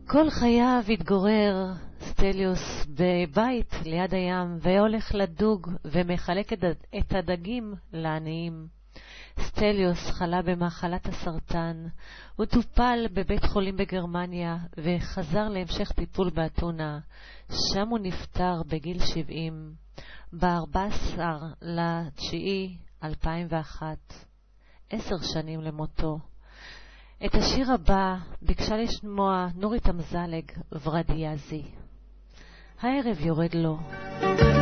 כל חייו התגורר סטליוס בבית ליד הים, והולך לדוג ומחלק את הדגים לעניים. סטליוס חלה במחלת הסרטן, הוא טופל בבית חולים בגרמניה וחזר להמשך טיפול באתונה. שם הוא נפטר בגיל 70 ב-14/9/2001, 10 שנים למותו. את השיר הבא ביקשה לשמוע נורית אמזלג ורדיאזי. הערב יורד לו.